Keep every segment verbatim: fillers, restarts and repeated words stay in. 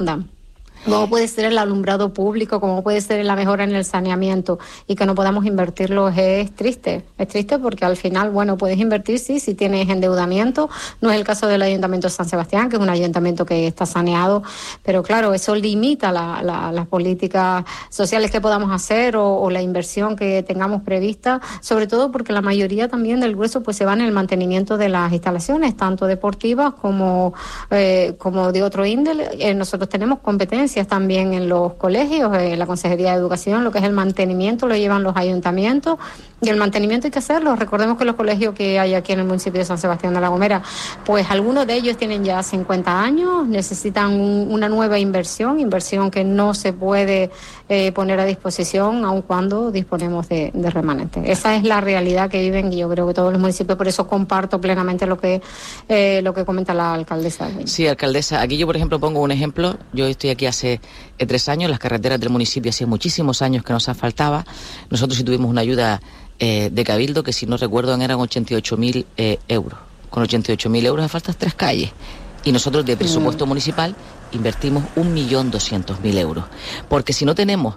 Cómo puede ser el alumbrado público, cómo puede ser la mejora en el saneamiento, y que no podamos invertirlo es triste. Es triste porque al final, bueno, puedes invertir, sí, si tienes endeudamiento. No es el caso del Ayuntamiento de San Sebastián, que es un ayuntamiento que está saneado, pero claro, eso limita la, la, las políticas sociales que podamos hacer o, o la inversión que tengamos prevista, sobre todo porque la mayoría también del grueso pues se va en el mantenimiento de las instalaciones, tanto deportivas como, eh, como de otro índole. Eh, nosotros tenemos competencias también en los colegios, en la Consejería de Educación, lo que es el mantenimiento lo llevan los ayuntamientos, y el mantenimiento hay que hacerlo. Recordemos que los colegios que hay aquí en el municipio de San Sebastián de la Gomera, pues algunos de ellos tienen ya cincuenta años, necesitan un, una nueva inversión, inversión que no se puede eh, poner a disposición aun cuando disponemos de, de remanentes. Esa es la realidad que viven, y yo creo que todos los municipios, por eso comparto plenamente lo que eh, lo que comenta la alcaldesa. Sí, alcaldesa, aquí yo por ejemplo pongo un ejemplo. Yo estoy aquí hace Hace tres años, las carreteras del municipio hacía muchísimos años que nos asfaltaba. Nosotros sí tuvimos una ayuda eh, de Cabildo, que si no recuerdo eran ochenta y ocho mil eh, euros. Con ochenta y ocho mil euros asfaltas tres calles. Y nosotros de presupuesto mm. municipal invertimos un millón doscientos mil euros. Porque si no tenemos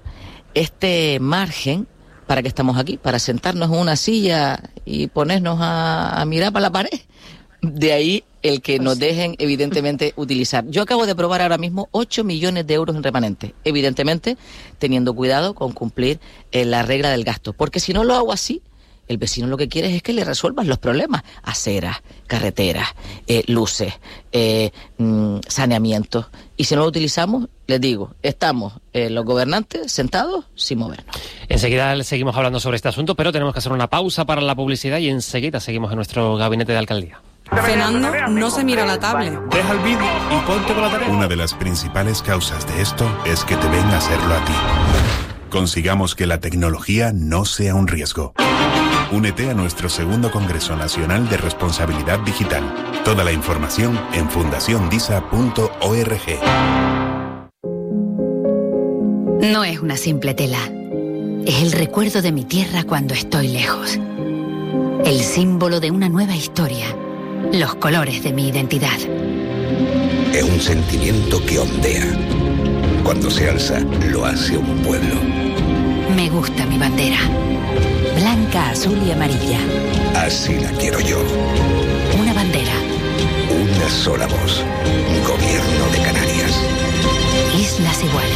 este margen, ¿para qué estamos aquí? ¿Para sentarnos en una silla y ponernos a, a mirar para la pared? De ahí el que nos dejen, evidentemente, utilizar. Yo acabo de probar ahora mismo ocho millones de euros en remanente, evidentemente teniendo cuidado con cumplir eh, la regla del gasto, porque si no lo hago así, el vecino lo que quiere es que le resuelvas los problemas: aceras, carreteras, eh, luces, eh, mm, saneamiento. Y si no lo utilizamos, les digo, estamos eh, los gobernantes sentados sin movernos. Enseguida seguimos hablando sobre este asunto, pero tenemos que hacer una pausa para la publicidad y enseguida seguimos en nuestro gabinete de alcaldía. Cenando, no se mira la tablet. Deja el vídeo y ponte con la tarea. Una de las principales causas de esto es que te ven a hacerlo a ti. Consigamos que la tecnología no sea un riesgo. Únete a nuestro segundo Congreso Nacional de Responsabilidad Digital. Toda la información en fundación disa punto org. No es una simple tela. Es el recuerdo de mi tierra cuando estoy lejos. El símbolo de una nueva historia. Los colores de mi identidad. Es un sentimiento que ondea. Cuando se alza, lo hace un pueblo. Me gusta mi bandera. Blanca, azul y amarilla. Así la quiero yo. Una bandera. Una sola voz. Gobierno de Canarias. Islas Iguales.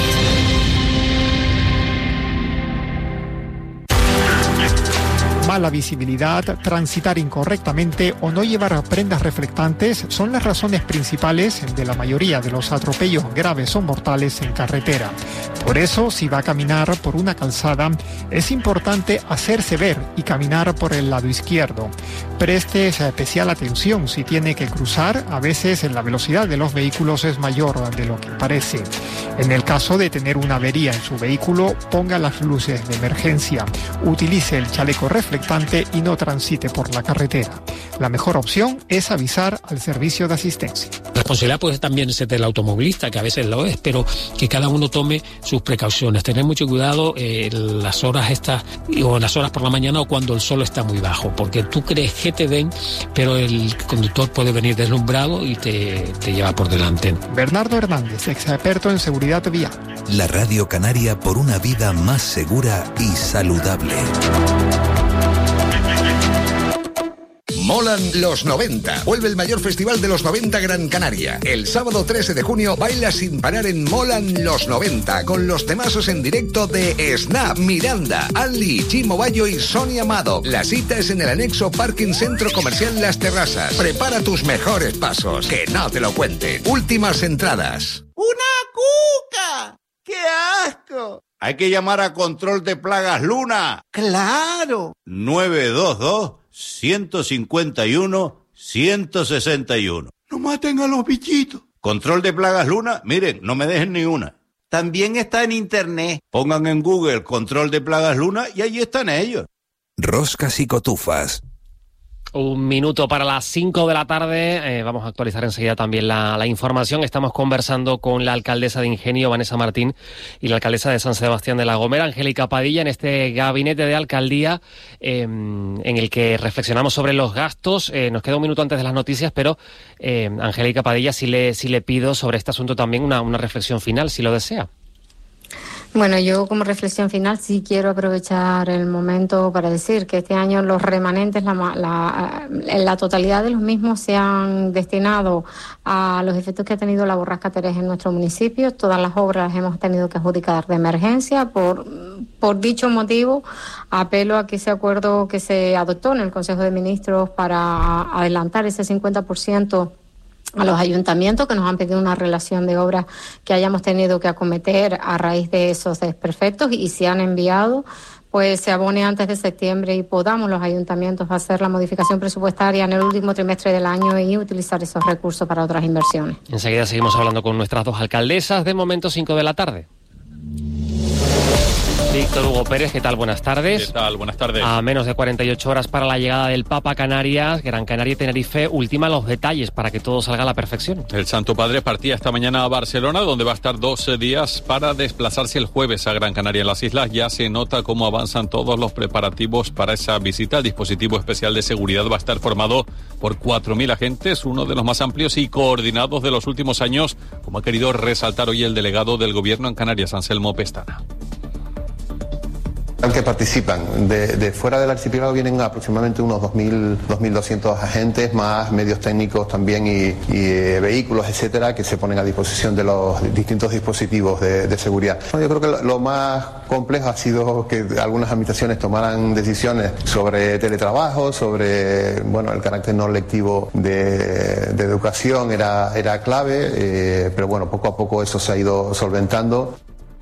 Mala visibilidad, transitar incorrectamente o no llevar prendas reflectantes son las razones principales de la mayoría de los atropellos graves o mortales en carretera. Por eso, si va a caminar por una calzada, es importante hacerse ver y caminar por el lado izquierdo. Preste especial atención si tiene que cruzar, a veces la velocidad de los vehículos es mayor de lo que parece. En el caso de tener una avería en su vehículo, ponga las luces de emergencia, utilice el chaleco reflectante y no transite por la carretera. La mejor opción es avisar al servicio de asistencia. La responsabilidad puede también ser del automovilista, que a veces lo es, pero que cada uno tome sus precauciones. Tener mucho cuidado en eh, las horas estas, o en las horas por la mañana o cuando el sol está muy bajo, porque tú crees que te ven, pero el conductor puede venir deslumbrado y te, te lleva por delante. Bernardo Hernández, experto en seguridad vial. La Radio Canaria por una vida más segura y saludable. Molan los noventa. Vuelve el mayor festival de los noventa Gran Canaria. El sábado trece de junio baila sin parar en Molan los noventa con los temazos en directo de Snap, Miranda, Ali, Chimo Bayo y Sonia Amado. La cita es en el anexo Parking Centro Comercial Las Terrazas. Prepara tus mejores pasos, que no te lo cuenten. Últimas entradas. ¡Una cuca! ¡Qué asco! Hay que llamar a Control de Plagas Luna. ¡Claro! nueve dos dos, uno cinco uno, uno seis uno. ¡No maten a los bichitos! Control de Plagas Luna, miren, no me dejen ni una. También está en internet. Pongan en Google Control de Plagas Luna y allí están ellos. Roscas y cotufas. Un minuto para las cinco de la tarde. Eh, vamos a actualizar enseguida también la, la información. Estamos conversando con la alcaldesa de Ingenio, Vanessa Martín, y la alcaldesa de San Sebastián de la Gomera, Angélica Padilla, en este gabinete de alcaldía eh, en el que reflexionamos sobre los gastos. Eh, nos queda un minuto antes de las noticias, pero eh, Angélica Padilla, sí le, sí le pido sobre este asunto también una, una reflexión final, si lo desea. Bueno, yo como reflexión final sí quiero aprovechar el momento para decir que este año los remanentes, la, la, la totalidad de los mismos se han destinado a los efectos que ha tenido la borrasca Teresa en nuestro municipio. Todas las obras las hemos tenido que adjudicar de emergencia. Por, por dicho motivo, apelo a que ese acuerdo que se adoptó en el Consejo de Ministros para adelantar ese cincuenta por ciento a los ayuntamientos que nos han pedido una relación de obras que hayamos tenido que acometer a raíz de esos desperfectos, y si han enviado, pues se abone antes de septiembre y podamos los ayuntamientos hacer la modificación presupuestaria en el último trimestre del año y utilizar esos recursos para otras inversiones. Enseguida seguimos hablando con nuestras dos alcaldesas. De momento, cinco de la tarde. Víctor Hugo Pérez, ¿qué tal? Buenas tardes. ¿Qué tal? Buenas tardes. A menos de cuarenta y ocho horas para la llegada del Papa a Canarias, Gran Canaria y Tenerife ultima los detalles para que todo salga a la perfección. El Santo Padre partía esta mañana a Barcelona, donde va a estar doce días para desplazarse el jueves a Gran Canaria. En las islas ya se nota cómo avanzan todos los preparativos para esa visita. El dispositivo especial de seguridad va a estar formado por cuatro mil agentes, uno de los más amplios y coordinados de los últimos años, como ha querido resaltar hoy el delegado del Gobierno en Canarias, Anselmo Pestana. Que participan. De, de fuera del archipiélago vienen aproximadamente unos dos mil, dos mil doscientos agentes, más medios técnicos también y, y eh, vehículos, etcétera, que se ponen a disposición de los distintos dispositivos de, de seguridad. Yo creo que lo, lo más complejo ha sido que algunas administraciones tomaran decisiones sobre teletrabajo, sobre bueno el carácter no lectivo de, de educación era, era clave, eh, pero bueno, poco a poco eso se ha ido solventando.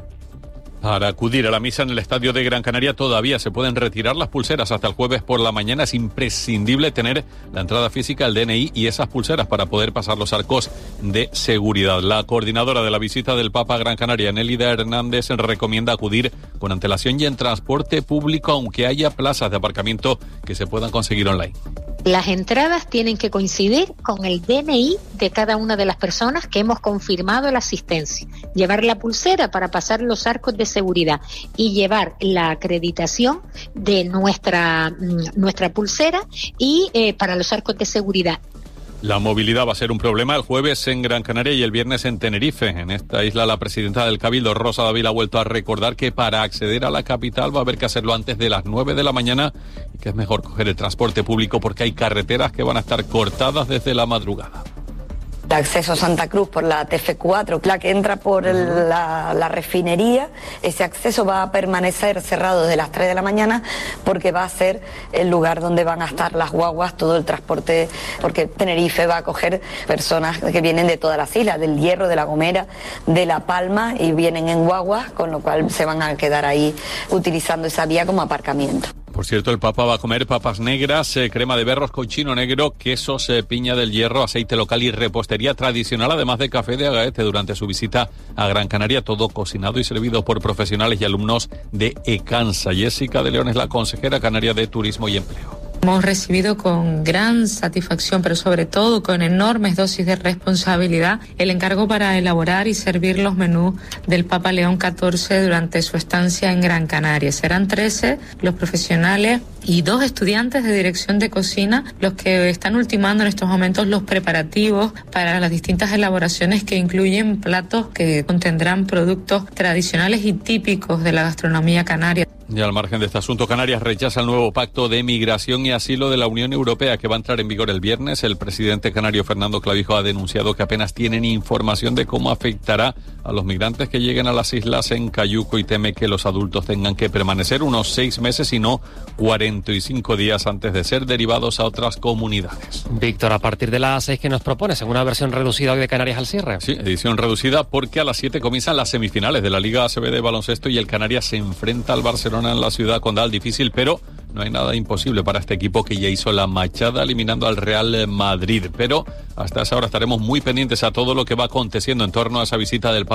Para acudir a la misa en el estadio de Gran Canaria todavía se pueden retirar las pulseras hasta el jueves por la mañana. Es imprescindible tener la entrada física, el D N I y esas pulseras para poder pasar los arcos de seguridad. La coordinadora de la visita del Papa a Gran Canaria, Nélida Hernández, recomienda acudir con antelación y en transporte público, aunque haya plazas de aparcamiento que se puedan conseguir online. Las entradas tienen que coincidir con el D N I de cada una de las personas que hemos confirmado la asistencia. Llevar la pulsera para pasar los arcos de seguridad y llevar la acreditación de nuestra, nuestra pulsera y eh, para los arcos de seguridad. La movilidad va a ser un problema el jueves en Gran Canaria y el viernes en Tenerife. En esta isla, la presidenta del Cabildo, Rosa Dávila, ha vuelto a recordar que para acceder a la capital va a haber que hacerlo antes de las nueve de la mañana y que es mejor coger el transporte público porque hay carreteras que van a estar cortadas desde la madrugada. El acceso a Santa Cruz por la T F cuatro, la que entra por el, la, la refinería, ese acceso va a permanecer cerrado desde las tres de la mañana porque va a ser el lugar donde van a estar las guaguas, todo el transporte, porque Tenerife va a acoger personas que vienen de todas las islas, del Hierro, de La Gomera, de La Palma, y vienen en guaguas, con lo cual se van a quedar ahí utilizando esa vía como aparcamiento. Por cierto, el Papa va a comer papas negras, eh, crema de berros, cochino negro, quesos, eh, piña del Hierro, aceite local y repostería tradicional, además de café de Agaete durante su visita a Gran Canaria, todo cocinado y servido por profesionales y alumnos de ECANSA. Jessica de León es la consejera canaria de Turismo y Empleo. Hemos recibido con gran satisfacción, pero sobre todo con enormes dosis de responsabilidad, el encargo para elaborar y servir los menús del Papa León catorce durante su estancia en Gran Canaria. Serán trece los profesionales y dos estudiantes de dirección de cocina los que están ultimando en estos momentos los preparativos para las distintas elaboraciones que incluyen platos que contendrán productos tradicionales y típicos de la gastronomía canaria. Y al margen de este asunto, Canarias rechaza el nuevo pacto de migración y asilo de la Unión Europea que va a entrar en vigor el viernes. El presidente canario Fernando Clavijo ha denunciado que apenas tienen información de cómo afectará a los migrantes que lleguen a las islas en Cayuco y teme que los adultos tengan que permanecer unos seis meses y no cuarenta y cinco días antes de ser derivados a otras comunidades. Víctor, a partir de las seis que nos propones, en una versión reducida hoy de Canarias al cierre. Sí, edición reducida porque a las siete comienzan las semifinales de la Liga A C B de baloncesto y el Canarias se enfrenta al Barcelona en la ciudad condal. Difícil, pero no hay nada imposible para este equipo que ya hizo la machada eliminando al Real Madrid. Pero hasta esa hora estaremos muy pendientes a todo lo que va aconteciendo en torno a esa visita del Papa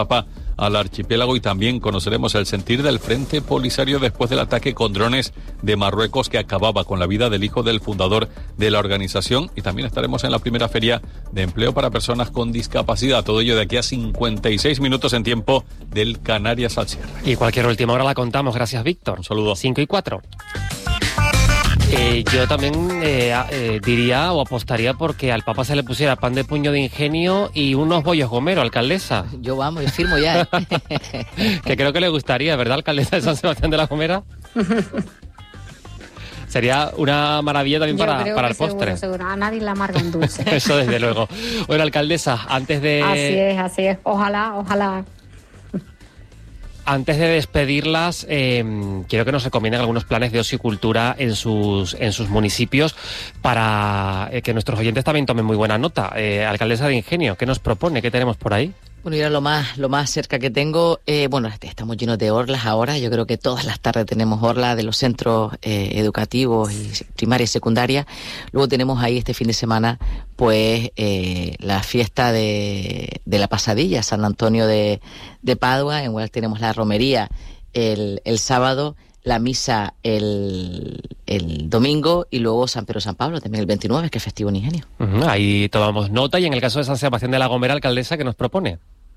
al archipiélago, y también conoceremos el sentir del Frente Polisario después del ataque con drones de Marruecos que acababa con la vida del hijo del fundador de la organización, y también estaremos en la primera feria de empleo para personas con discapacidad. Todo ello de aquí a cincuenta y seis minutos en tiempo del Canarias al cierre. Y cualquier última hora la contamos. Gracias, Víctor. Un saludo. cinco y cuatro. Eh, yo también eh, eh, diría o apostaría porque al Papa se le pusiera pan de puño de ingenio y unos bollos gomero, alcaldesa. Yo vamos, yo firmo ya. ¿eh? Que creo que le gustaría, ¿verdad, alcaldesa de San Sebastián de la Gomera? Sería una maravilla también Yo para, creo para que el postre. Seguro, seguro. A nadie le amarga un dulce. Eso desde luego. Bueno, alcaldesa, antes de... Así es, así es. Ojalá, ojalá. Antes de despedirlas, eh, quiero que nos recomienden algunos planes de ocio y cultura en sus en sus municipios para eh, que nuestros oyentes también tomen muy buena nota. Eh, alcaldesa de Ingenio, ¿qué nos propone? ¿Qué tenemos por ahí? Bueno, mira, lo más, lo más cerca que tengo, eh, bueno, estamos llenos de orlas ahora. Yo creo que todas las tardes tenemos orlas de los centros eh, educativos y primaria y secundaria. Luego tenemos ahí este fin de semana, pues, eh, la fiesta de, de la Pasadilla, San Antonio de, de Padua. En cual tenemos la romería el, el sábado, la misa el, el domingo y luego San Pedro San Pablo también el veintinueve, que es festivo en Ingenio. Uh-huh, ahí tomamos nota. Y en el caso de San Sebastián de la Gomera, alcaldesa, ¿qué nos propone?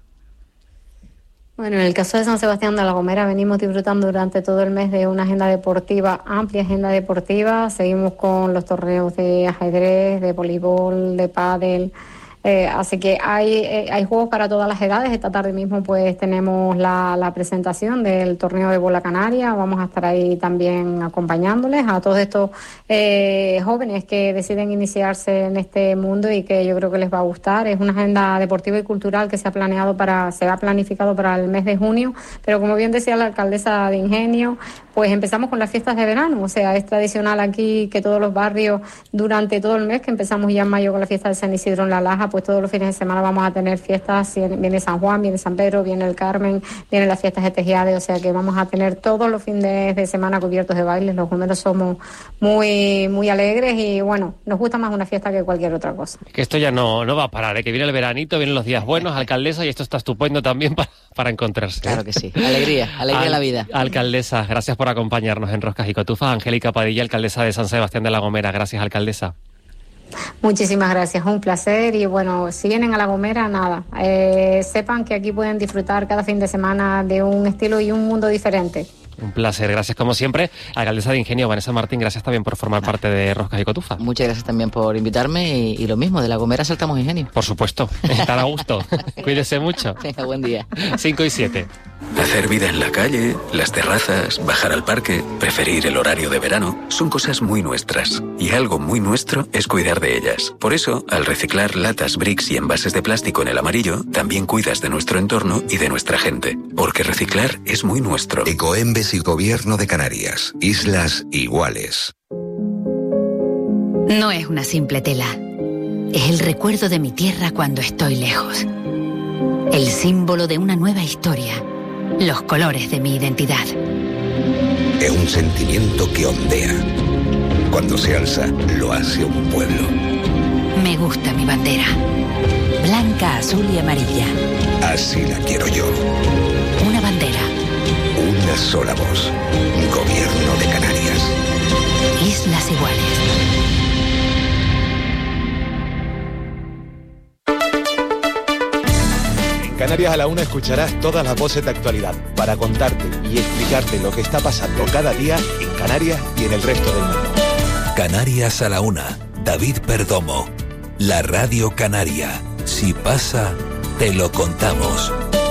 Bueno, en el caso de San Sebastián de la Gomera venimos disfrutando durante todo el mes de una agenda deportiva, amplia agenda deportiva. Seguimos con los torneos de ajedrez, de voleibol, de pádel. Eh, así que hay eh, hay juegos para todas las edades. Esta tarde mismo pues tenemos la, la presentación del torneo de bola canaria. Vamos a estar ahí también acompañándoles a todos estos eh, jóvenes que deciden iniciarse en este mundo y que yo creo que les va a gustar. Es una agenda deportiva y cultural que se ha planeado para, se ha planificado para el mes de junio, pero como bien decía la alcaldesa de Ingenio, pues empezamos con las fiestas de verano. O sea, es tradicional aquí que todos los barrios durante todo el mes, que empezamos ya en mayo con la fiesta de San Isidro en La Laja, pues todos los fines de semana vamos a tener fiestas. Viene San Juan, viene San Pedro, viene el Carmen, vienen las fiestas de Tejiade, o sea que vamos a tener todos los fines de semana cubiertos de bailes. Los gomeros somos muy muy alegres y bueno, nos gusta más una fiesta que cualquier otra cosa. Que esto ya no, no va a parar, ¿eh? Que viene el veranito, vienen los días buenos, alcaldesa, y esto está estupendo también para, para encontrarse. Claro que sí, alegría, alegría Al, la vida. Alcaldesa, gracias por acompañarnos en Roscas y Cotufas. Angélica Padilla, alcaldesa de San Sebastián de la Gomera. Gracias, alcaldesa. Muchísimas gracias, un placer. Y bueno, si vienen a La Gomera, nada, eh, sepan que aquí pueden disfrutar cada fin de semana de un estilo y un mundo diferente. Un placer, gracias como siempre. Alcaldesa de Ingenio, Vanessa Martín, gracias también por formar parte de Roscas y Cotufas. Muchas gracias también por invitarme y, y lo mismo, de La Gomera saltamos Ingenio. Por supuesto, estar a gusto. Cuídese mucho. Venga, buen día. cinco y siete. Hacer vida en la calle, las terrazas, bajar al parque, preferir el horario de verano, son cosas muy nuestras. Y algo muy nuestro es cuidar de ellas. Por eso, al reciclar latas, bricks y envases de plástico en el amarillo, también cuidas de nuestro entorno y de nuestra gente. Porque reciclar es muy nuestro. Ecoembes y Gobierno de Canarias. Islas iguales. No es una simple tela. Es el recuerdo de mi tierra cuando estoy lejos. El símbolo de una nueva historia. Los colores de mi identidad. Es un sentimiento que ondea. Cuando se alza, lo hace un pueblo. Me gusta mi bandera. Blanca, azul y amarilla. Así la quiero yo. Una bandera. Una sola voz. Gobierno de Canarias. Islas iguales. Canarias a la una escucharás todas las voces de actualidad para contarte y explicarte lo que está pasando cada día en Canarias y en el resto del mundo. Canarias a la una. David Perdomo. La Radio Canaria. Si pasa, te lo contamos.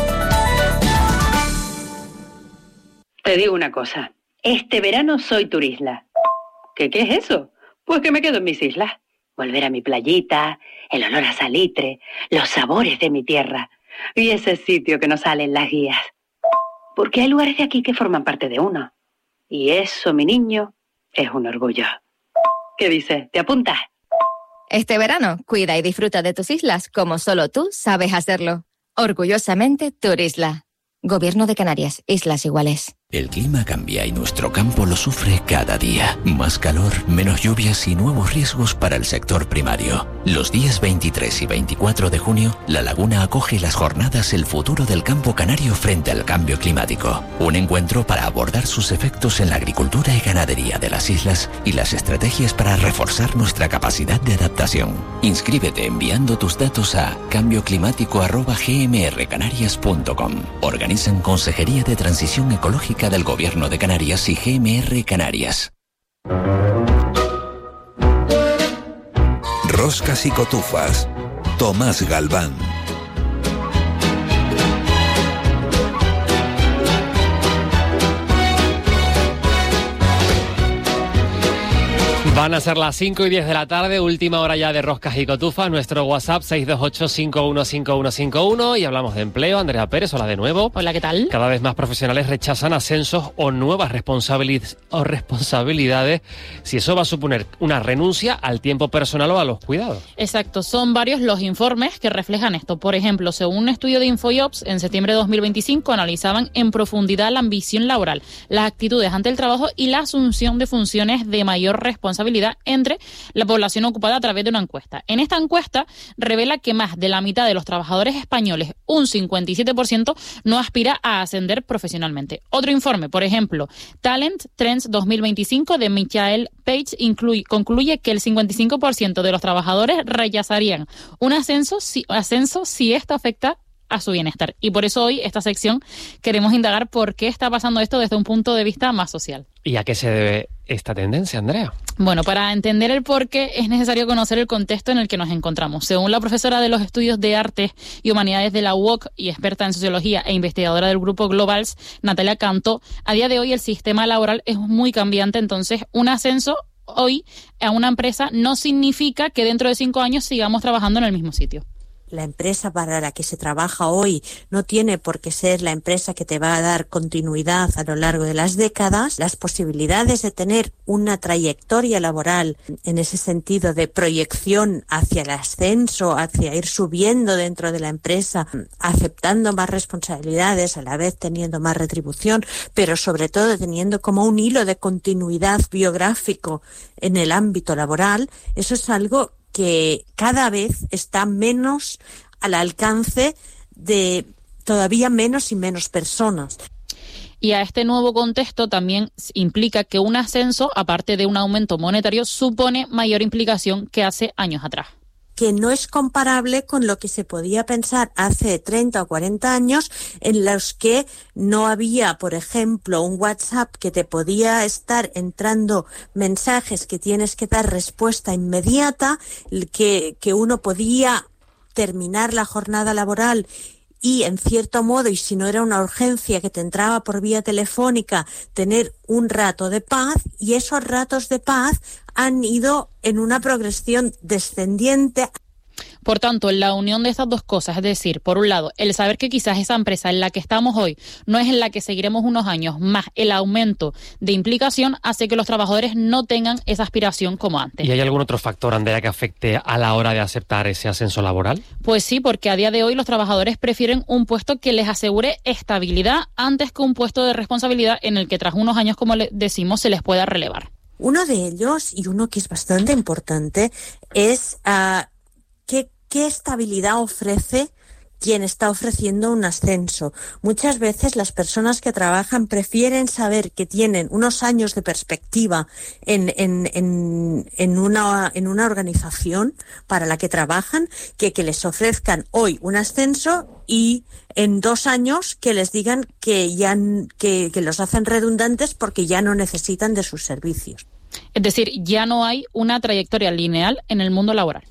Te digo una cosa. Este verano soy turisla. ¿Qué, qué es eso? Pues que me quedo en mis islas. Volver a mi playita, el olor a salitre, los sabores de mi tierra. Y ese sitio que nos sale en las guías. Porque hay lugares de aquí que forman parte de uno. Y eso, mi niño, es un orgullo. ¿Qué dices? ¿Te apuntas? Este verano, cuida y disfruta de tus islas como solo tú sabes hacerlo. Orgullosamente, Turisla. Gobierno de Canarias, Islas Iguales. El clima cambia y nuestro campo lo sufre cada día. Más calor, menos lluvias y nuevos riesgos para el sector primario. Los días veintitrés y veinticuatro de junio, La Laguna acoge las jornadas El futuro del campo canario frente al cambio climático. Un encuentro para abordar sus efectos en la agricultura y ganadería de las islas y las estrategias para reforzar nuestra capacidad de adaptación. Inscríbete enviando tus datos a cambio climático arroba g m r canarias punto com. Organizan Consejería de Transición Ecológica del Gobierno de Canarias y G M R Canarias. Roscas y cotufas. Tomás Galván. Van a ser las cinco y diez de la tarde, última hora ya de Roscas y Cotufas. Nuestro WhatsApp seis dos ocho, cinco uno cinco uno cinco uno y hablamos de empleo. Andrea Pérez, hola de nuevo. Hola, ¿qué tal? Cada vez más profesionales rechazan ascensos o nuevas responsabilidades, o responsabilidades si eso va a suponer una renuncia al tiempo personal o a los cuidados. Exacto, son varios los informes que reflejan esto. Por ejemplo, según un estudio de InfoJobs, en septiembre de dos mil veinticinco analizaban en profundidad la ambición laboral, las actitudes ante el trabajo y la asunción de funciones de mayor responsabilidad entre la población ocupada a través de una encuesta. En esta encuesta revela que más de la mitad de los trabajadores españoles, un cincuenta y siete por ciento, no aspira a ascender profesionalmente. Otro informe, por ejemplo, Talent Trends dos mil veinticinco de Michael Page incluye, concluye que el cincuenta y cinco por ciento de los trabajadores rechazarían un ascenso si, ascenso si esto afecta a su bienestar. Y por eso hoy, esta sección, queremos indagar por qué está pasando esto desde un punto de vista más social. ¿Y a qué se debe esta tendencia, Andrea? Bueno, para entender el porqué es necesario conocer el contexto en el que nos encontramos. Según la profesora de los estudios de Artes y Humanidades de la U O C y experta en sociología e investigadora del grupo Globals, Natalia Cantó, a día de hoy el sistema laboral es muy cambiante, entonces un ascenso hoy a una empresa no significa que dentro de cinco años sigamos trabajando en el mismo sitio. La empresa para la que se trabaja hoy no tiene por qué ser la empresa que te va a dar continuidad a lo largo de las décadas. Las posibilidades de tener una trayectoria laboral en ese sentido de proyección hacia el ascenso, hacia ir subiendo dentro de la empresa, aceptando más responsabilidades, a la vez teniendo más retribución, pero sobre todo teniendo como un hilo de continuidad biográfico en el ámbito laboral, eso es algo que cada vez está menos al alcance de todavía menos y menos personas. Y a este nuevo contexto también implica que un ascenso, aparte de un aumento monetario, supone mayor implicación que hace años atrás. Que no es comparable con lo que se podía pensar hace treinta o cuarenta años, en los que no había, por ejemplo, un WhatsApp que te podía estar entrando mensajes que tienes que dar respuesta inmediata, que, que uno podía terminar la jornada laboral y, en cierto modo, y si no era una urgencia que te entraba por vía telefónica, tener un rato de paz, y esos ratos de paz han ido en una progresión descendiente. Por tanto, la unión de estas dos cosas, es decir, por un lado, el saber que quizás esa empresa en la que estamos hoy no es en la que seguiremos unos años, más el aumento de implicación, hace que los trabajadores no tengan esa aspiración como antes. ¿Y hay algún otro factor, Andrea, que afecte a la hora de aceptar ese ascenso laboral? Pues sí, porque a día de hoy los trabajadores prefieren un puesto que les asegure estabilidad antes que un puesto de responsabilidad en el que tras unos años, como le decimos, se les pueda relevar. Uno de ellos, y uno que es bastante importante, es uh, qué, qué estabilidad ofrece quien está ofreciendo un ascenso. Muchas veces las personas que trabajan prefieren saber que tienen unos años de perspectiva en, en, en, en, una, en una organización para la que trabajan, que que les ofrezcan hoy un ascenso y en dos años que les digan que ya que, que los hacen redundantes porque ya no necesitan de sus servicios. Es decir, ya no hay una trayectoria lineal en el mundo laboral.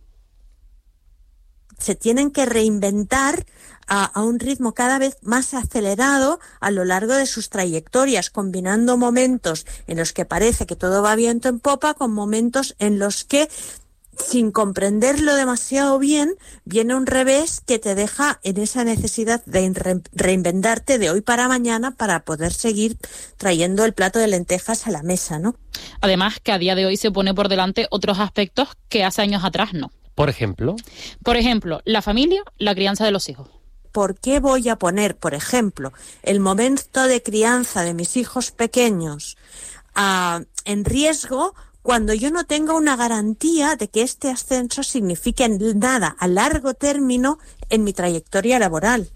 Se tienen que reinventar a, a un ritmo cada vez más acelerado a lo largo de sus trayectorias, combinando momentos en los que parece que todo va viento en popa con momentos en los que, sin comprenderlo demasiado bien, viene un revés que te deja en esa necesidad de re- reinventarte de hoy para mañana para poder seguir trayendo el plato de lentejas a la mesa, ¿no? Además, que a día de hoy se pone por delante otros aspectos que hace años atrás no. Por ejemplo. Por ejemplo, la familia, la crianza de los hijos. ¿por qué voy a poner, por ejemplo, el momento de crianza de mis hijos pequeños uh, en riesgo cuando yo no tengo una garantía de que este ascenso signifique nada a largo término en mi trayectoria laboral?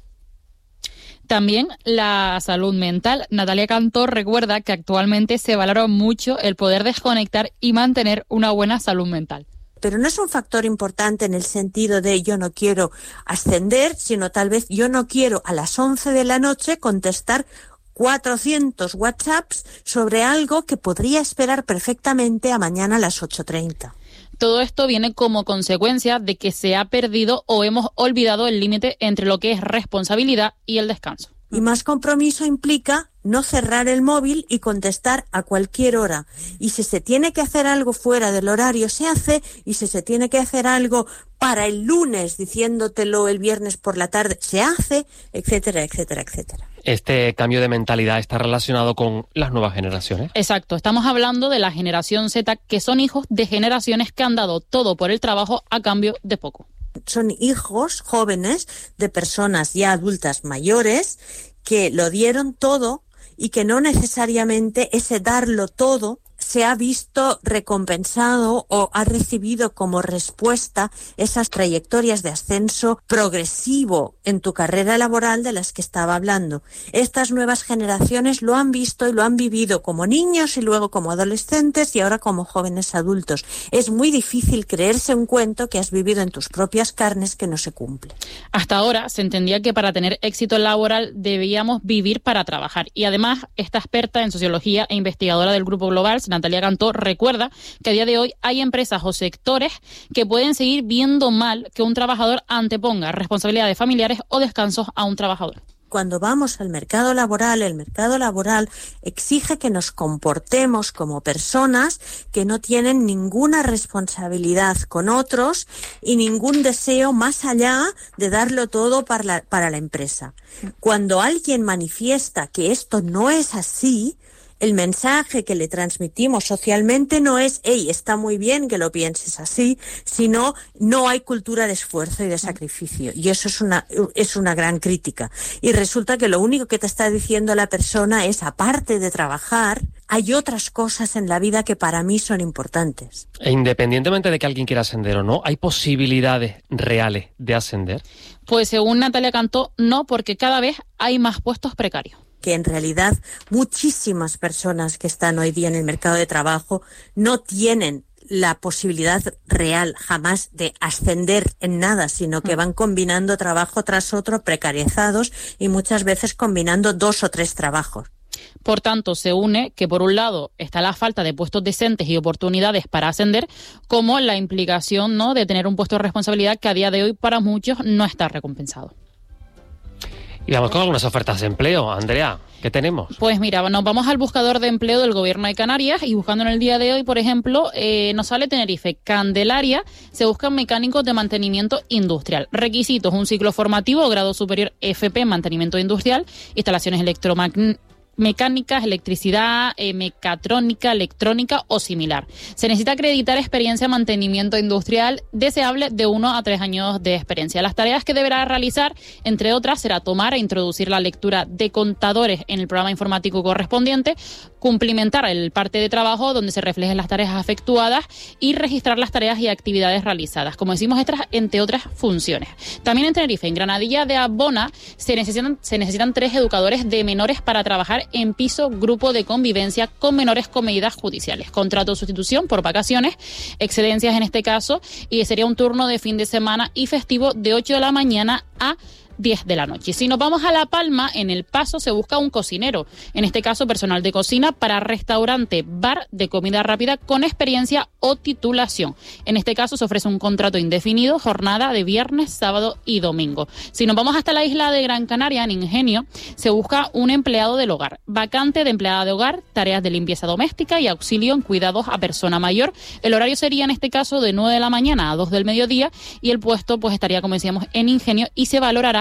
También la salud mental. Natalia Cantó recuerda que actualmente se valora mucho el poder desconectar y mantener una buena salud mental. Pero no es un factor importante en el sentido de yo no quiero ascender, sino tal vez yo no quiero a las once de la noche contestar cuatrocientos WhatsApps sobre algo que podría esperar perfectamente a mañana a las ocho treinta. Todo esto viene como consecuencia de que se ha perdido o hemos olvidado el límite entre lo que es responsabilidad y el descanso. Y más compromiso implica no cerrar el móvil y contestar a cualquier hora. Y si se tiene que hacer algo fuera del horario, se hace. Y si se tiene que hacer algo para el lunes, diciéndotelo el viernes por la tarde, se hace, etcétera, etcétera, etcétera. Este cambio de mentalidad está relacionado con las nuevas generaciones. Exacto, estamos hablando de la generación Z, que son hijos de generaciones que han dado todo por el trabajo a cambio de poco. Son hijos jóvenes de personas ya adultas mayores que lo dieron todo y que no necesariamente ese darlo todo se ha visto recompensado o ha recibido como respuesta esas trayectorias de ascenso progresivo en tu carrera laboral de las que estaba hablando. Estas nuevas generaciones lo han visto y lo han vivido como niños y luego como adolescentes y ahora como jóvenes adultos. Es muy difícil creerse un cuento que has vivido en tus propias carnes que no se cumple. Hasta ahora se entendía que para tener éxito laboral debíamos vivir para trabajar. Y además, esta experta en sociología e investigadora del Grupo Global, Natalia Cantó, recuerda que a día de hoy hay empresas o sectores que pueden seguir viendo mal que un trabajador anteponga responsabilidades familiares o descansos a un trabajador. Cuando vamos al mercado laboral, el mercado laboral exige que nos comportemos como personas que no tienen ninguna responsabilidad con otros y ningún deseo más allá de darlo todo para la, para la empresa. Cuando alguien manifiesta que esto no es así, el mensaje que le transmitimos socialmente no es, hey, está muy bien que lo pienses así, sino no hay cultura de esfuerzo y de sacrificio. Y eso es una, es una gran crítica. Y resulta que lo único que te está diciendo la persona es, aparte de trabajar, hay otras cosas en la vida que para mí son importantes. E independientemente de que alguien quiera ascender o no, ¿hay posibilidades reales de ascender? Pues según Natalia Cantó, no, porque cada vez hay más puestos precarios. Que en realidad muchísimas personas que están hoy día en el mercado de trabajo no tienen la posibilidad real jamás de ascender en nada, sino que van combinando trabajo tras otro, precarizados y muchas veces combinando dos o tres trabajos. Por tanto, se une que por un lado está la falta de puestos decentes y oportunidades para ascender, como la implicación, ¿no?, de tener un puesto de responsabilidad que a día de hoy para muchos no está recompensado. Y vamos con algunas ofertas de empleo. Andrea, ¿qué tenemos? Pues mira, nos vamos al buscador de empleo del Gobierno de Canarias y buscando en el día de hoy, por ejemplo, eh, nos sale Tenerife, Candelaria, se buscan mecánicos de mantenimiento industrial. Requisitos, un ciclo formativo, grado superior F P, mantenimiento industrial, instalaciones electromagnéticas, mecánicas, electricidad, eh, mecatrónica, electrónica o similar. Se necesita acreditar experiencia en mantenimiento industrial deseable de uno a tres años de experiencia. Las tareas que deberá realizar, entre otras, será tomar e introducir la lectura de contadores en el programa informático correspondiente, cumplimentar el parte de trabajo donde se reflejen las tareas efectuadas y registrar las tareas y actividades realizadas. Como decimos, estas entre otras funciones. También en Tenerife, en Granadilla de Abona, se necesitan, se necesitan tres educadores de menores para trabajar en piso, grupo de convivencia con menores con medidas judiciales. Contrato de sustitución por vacaciones, excedencias en este caso, y sería un turno de fin de semana y festivo de ocho de la mañana a diez de la noche. Si nos vamos a La Palma, en El Paso se busca un cocinero, en este caso personal de cocina para restaurante, bar de comida rápida con experiencia o titulación. En este caso se ofrece un contrato indefinido, jornada de viernes, sábado y domingo. Si nos vamos hasta la isla de Gran Canaria, en Ingenio, se busca un empleado del hogar, vacante de empleada de hogar, tareas de limpieza doméstica y auxilio en cuidados a persona mayor. El horario sería en este caso de nueve de la mañana a dos del mediodía y el puesto pues estaría, como decíamos, en Ingenio y se valorará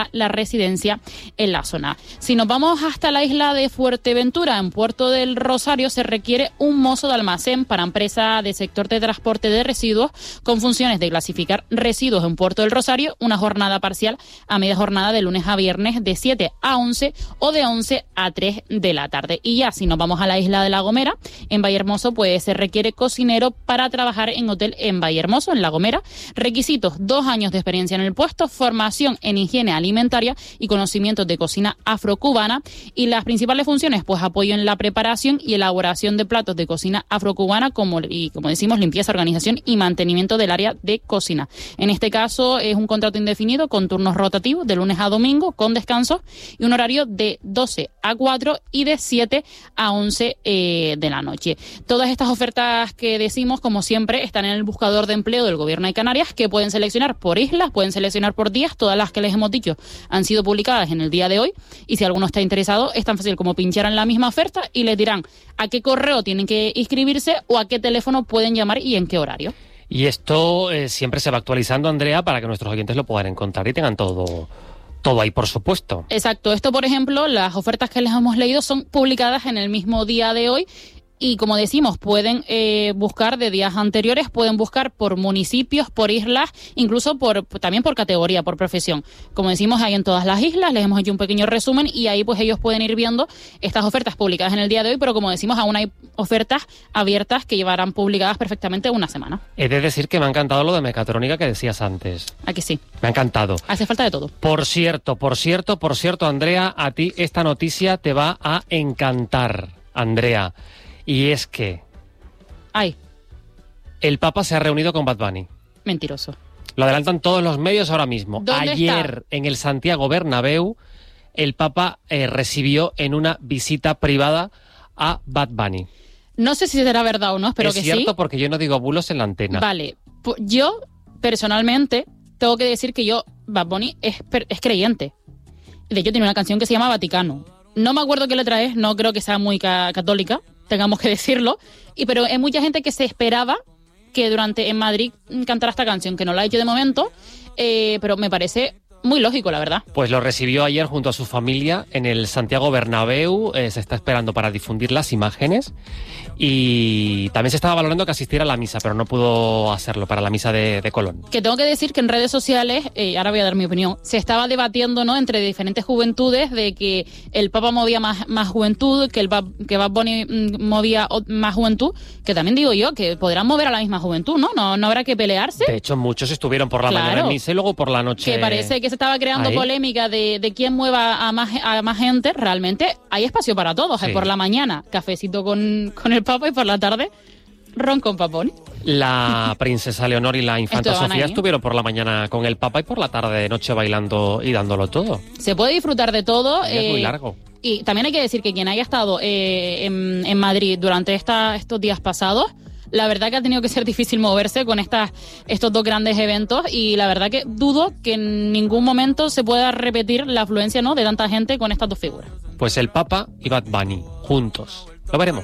da la residencia en la zona. Si nos vamos hasta la isla de Fuerteventura, en Puerto del Rosario, se requiere un mozo de almacén para empresa de sector de transporte de residuos con funciones de clasificar residuos en Puerto del Rosario, una jornada parcial a media jornada de lunes a viernes de siete a once o de once a tres de la tarde. Y ya si nos vamos a la isla de La Gomera, en Vallehermoso, pues se requiere cocinero para trabajar en hotel en Vallehermoso, en La Gomera. Requisitos: dos años de experiencia en el puesto, formación en higiene alimentaria y conocimientos de cocina afrocubana. Y las principales funciones, pues apoyo en la preparación y elaboración de platos de cocina afrocubana, como, y como decimos, limpieza, organización y mantenimiento del área de cocina. En este caso es un contrato indefinido con turnos rotativos de lunes a domingo, con descanso, y un horario de doce a cuatro y de siete a once eh, de la noche. Todas estas ofertas que decimos, como siempre, están en el buscador de empleo del Gobierno de Canarias, que pueden seleccionar por islas, pueden seleccionar por días. Todas las que les hemos dicho han sido publicadas en el día de hoy, y si alguno está interesado es tan fácil como pinchar en la misma oferta y les dirán a qué correo tienen que inscribirse o a qué teléfono pueden llamar y en qué horario. Y esto eh, siempre se va actualizando, Andrea, para que nuestros oyentes lo puedan encontrar y tengan todo, todo ahí, por supuesto. Exacto. Esto, por ejemplo, las ofertas que les hemos leído son publicadas en el mismo día de hoy. Y como decimos, pueden eh, buscar de días anteriores, pueden buscar por municipios, por islas, incluso por también por categoría, por profesión. Como decimos, hay en todas las islas, les hemos hecho un pequeño resumen y ahí pues ellos pueden ir viendo estas ofertas publicadas en el día de hoy, pero como decimos, aún hay ofertas abiertas que llevarán publicadas perfectamente una semana. He de decir que me ha encantado lo de mecatrónica que decías antes. Aquí sí. Me ha encantado. Hace falta de todo. Por cierto, por cierto, por cierto, Andrea, a ti esta noticia te va a encantar, Andrea. Y es que... Ay. El Papa se ha reunido con Bad Bunny. Mentiroso. Lo adelantan todos los medios ahora mismo. Ayer, está? en el Santiago Bernabéu, el Papa eh, recibió en una visita privada a Bad Bunny. No sé si será verdad o no, espero es que sí. Es cierto, porque yo no digo bulos en la antena. Vale. Yo, personalmente, tengo que decir que yo, Bad Bunny, es, es creyente. De hecho, tiene una canción que se llama Vaticano. No me acuerdo qué letra es, no creo que sea muy ca- católica, tengamos que decirlo, y pero hay mucha gente que se esperaba que durante en Madrid cantara esta canción, que no la ha hecho de momento, eh, pero me parece muy lógico, la verdad. Pues lo recibió ayer junto a su familia en el Santiago Bernabéu, eh, se está esperando para difundir las imágenes, y también se estaba valorando que asistiera a la misa, pero no pudo hacerlo para la misa de, de Colón. Que tengo que decir que en redes sociales, eh, ahora voy a dar mi opinión, se estaba debatiendo, ¿no?, entre diferentes juventudes de que el Papa movía más, más juventud, que el que Bad Bunny mm, movía más juventud, que también digo yo que podrán mover a la misma juventud, ¿no? No, no habrá que pelearse. De hecho, muchos estuvieron por la claro. mañana en misa y luego por la noche. Que parece que se estaba creando ahí polémica de, de quién mueva a más, a más gente. Realmente hay espacio para todos. Sí. Hay por la mañana cafecito con, con el Papa y por la tarde ron con Bad Bunny. La princesa Leonor y la infanta Sofía ahí, estuvieron por la mañana con el Papa y por la tarde de noche bailando y dándolo todo. Se puede disfrutar de todo. Es eh, muy largo. Y también hay que decir que quien haya estado eh, en, en Madrid durante esta, estos días pasados, la verdad que ha tenido que ser difícil moverse con estas, estos dos grandes eventos, y la verdad que dudo que en ningún momento se pueda repetir la afluencia, ¿no?, de tanta gente con estas dos figuras. Pues el Papa y Bad Bunny juntos. Lo veremos.